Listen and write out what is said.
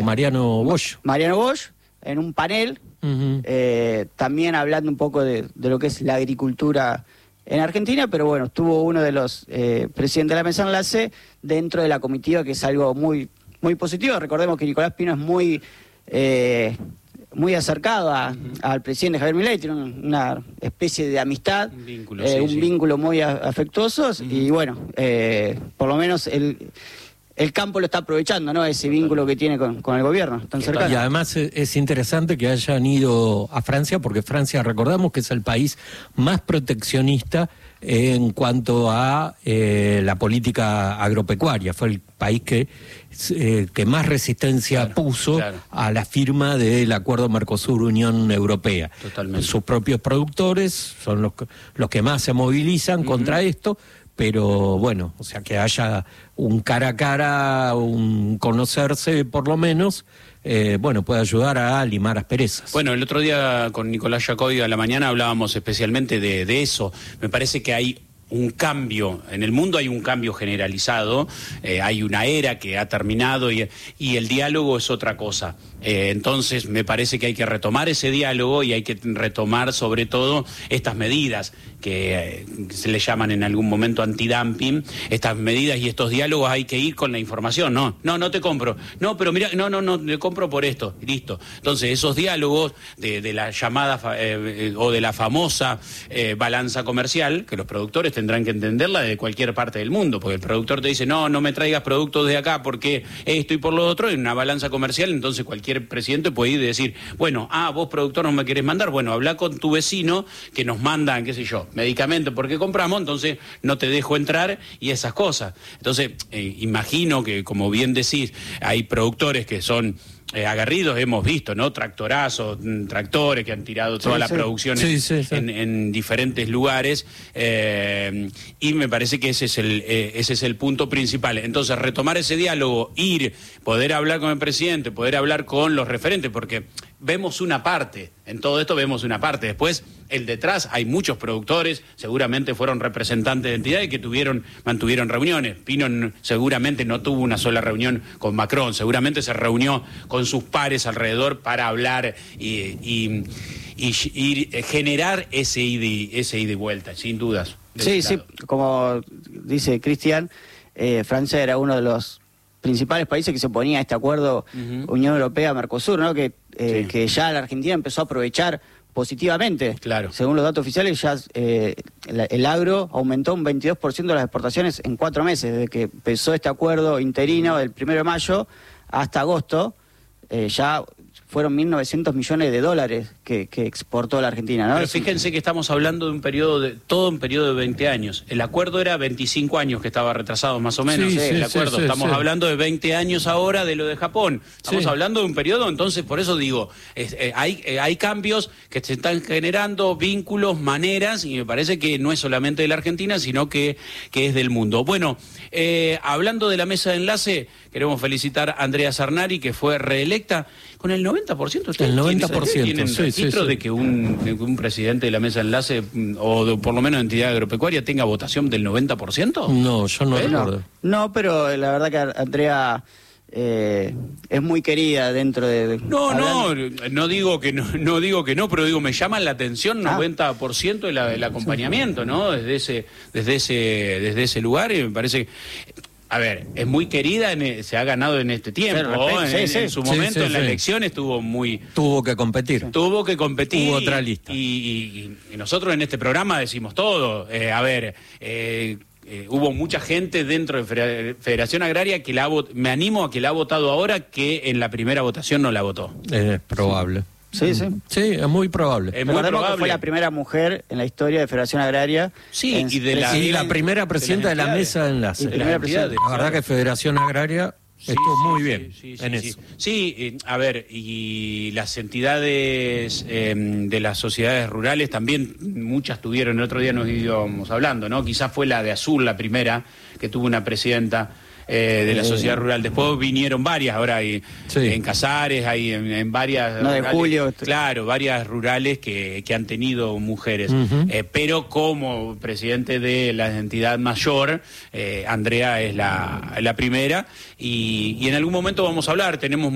Mariano Bosch. Mariano Bosch, en un panel, también hablando un poco de lo que es la agricultura en Argentina, pero bueno, estuvo uno de los presidentes de la mesa de enlace dentro de la comitiva, que es algo muy, muy positivo. Recordemos que Nicolás Pino es muy acercado al presidente Javier Milei, tiene una especie de amistad, un vínculo muy afectuoso, y bueno, por lo menos el campo lo está aprovechando, ¿no? Ese vínculo que tiene con el gobierno tan cercano. Y además es interesante que hayan ido a Francia, porque Francia, recordamos que es el país más proteccionista en cuanto a la política agropecuaria. Fue el país que más resistencia puso a la firma del acuerdo Mercosur-Unión Europea. Totalmente. Sus propios productores son los que más se movilizan contra esto. Pero bueno, o sea, que haya un cara a cara, un conocerse por lo menos, bueno, puede ayudar a limar asperezas. Bueno, el otro día con Nicolás Jacobi a la mañana hablábamos especialmente de eso. Me parece que hay un cambio, en el mundo hay un cambio generalizado, hay una era que ha terminado y el diálogo es otra cosa. Entonces me parece que hay que retomar ese diálogo y hay que retomar sobre todo estas medidas que se le llaman en algún momento antidumping, estas medidas y estos diálogos hay que ir con la información, no te compro, no, pero mira, no, te compro por esto, listo. Entonces esos diálogos de la llamada o de la famosa balanza comercial, que los productores tendrán que entenderla de cualquier parte del mundo, porque el productor te dice, no me traigas productos de acá porque esto y por lo otro, en una balanza comercial, entonces cualquier presidente puede ir y decir, bueno, vos productor no me querés mandar, bueno, habla con tu vecino que nos mandan, qué sé yo, medicamentos porque compramos, entonces no te dejo entrar y esas cosas. Entonces, imagino que, como bien decís, hay productores que son aguerridos, hemos visto, ¿no? Tractorazos, tractores que han tirado toda la producción en diferentes lugares, y me parece que ese es el punto principal. Entonces, retomar ese diálogo, poder hablar con el presidente, poder hablar con los referentes, porque vemos una parte, en todo esto vemos una parte, después el detrás hay muchos productores, seguramente fueron representantes de entidades que mantuvieron reuniones. Pino seguramente no tuvo una sola reunión con Macron, seguramente se reunió con sus pares alrededor para hablar y generar ese ida y vuelta, sin dudas. Sí, como dice Cristian, Francia era uno de los principales países que se oponía a este acuerdo Unión Europea-Mercosur, ¿no? Que ya la Argentina empezó a aprovechar positivamente. Claro. Según los datos oficiales, ya el agro aumentó un 22% de las exportaciones en 4 meses, desde que empezó este acuerdo interino del 1 de mayo hasta agosto. Ya fueron 1.900 millones de dólares que exportó la Argentina, ¿no? Pero fíjense que estamos hablando de un periodo de 20 años. El acuerdo era 25 años que estaba retrasado más o menos. El acuerdo. Estamos hablando de 20 años ahora de lo de Japón. Estamos hablando de un periodo, entonces por eso digo, hay cambios que se están generando, vínculos, maneras, y me parece que no es solamente de la Argentina, sino que es del mundo. Bueno, hablando de la mesa de enlace, queremos felicitar a Andrea Sarnari, que fue reelecta con el 90%. El 90%. ¿Tienen registro de que un presidente de la mesa de enlace, por lo menos entidad agropecuaria, tenga votación del 90%? No, yo no recuerdo. No, pero la verdad que Andrea es muy querida dentro de... No digo que no, pero digo, me llama la atención 90% del acompañamiento, ¿no? Desde ese lugar, y me parece que... A ver, es muy querida, se ha ganado en este tiempo, en su momento en la elección Tuvo que competir. Hubo otra lista. Y nosotros en este programa decimos todo. Hubo mucha gente dentro de Federación Agraria que me animo a que la ha votado ahora, que en la primera votación no la votó. Es probable. Sí, es muy probable. Que fue la primera mujer en la historia de Federación Agraria. Sí, y la primera presidenta de la mesa de enlace. La verdad que Federación Agraria estuvo muy bien en eso. Sí, a ver, y las entidades de las sociedades rurales también, muchas tuvieron, el otro día nos íbamos hablando, ¿no? Quizás fue la de Azul la primera que tuvo una presidenta de la sociedad rural. Después vinieron varias, ahora hay en Casares, hay en varias... No, de Julio. Claro, varias rurales que han tenido mujeres. Pero como presidente de la entidad mayor, Andrea es la primera, y en algún momento vamos a hablar, tenemos